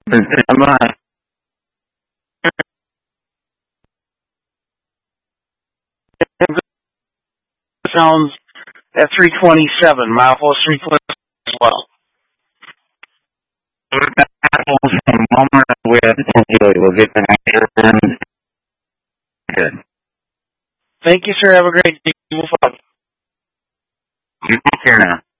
Stand by. Sounds at 327, Milepost 327 as well. Apples from Walmart with Enjoy. We'll get the next. Good. Thank you, sir. Have a great day. You take care now.